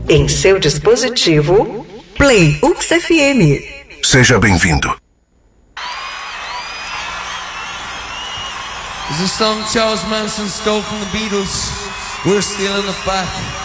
Em seu dispositivo, Play UX FM. Seja bem-vindo. This is a song Charles Manson stole from the Beatles. We're still in the back.